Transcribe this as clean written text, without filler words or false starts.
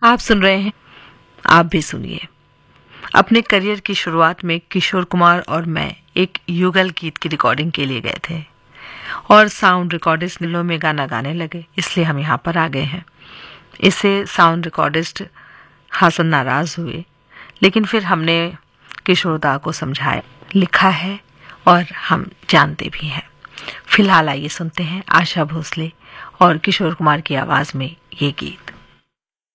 आप सुन रहे हैं, आप भी सुनिए। अपने करियर की शुरुआत में किशोर कुमार और मैं एक युगल गीत की रिकॉर्डिंग के लिए गए थे और साउंड रिकॉर्डिस्ट दिलों में गाना गाने लगे, इसलिए हम यहाँ पर आ गए हैं। इससे साउंड रिकॉर्डिस्ट हासन नाराज हुए, लेकिन फिर हमने किशोरदा को समझाया, लिखा है और हम जानते भी हैं। फिलहाल आइए सुनते हैं आशा भोसले और किशोर कुमार की आवाज में ये गीत।